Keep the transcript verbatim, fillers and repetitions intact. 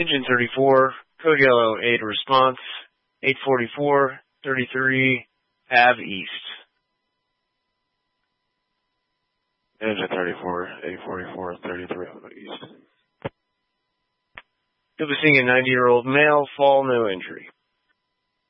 Engine thirty-four, code yellow, eight response, eight forty-four, thirty-three, Ave East. Engine thirty-four, eight forty-four, thirty-three, Ave East. You'll be seeing a ninety-year-old male, fall, no injury.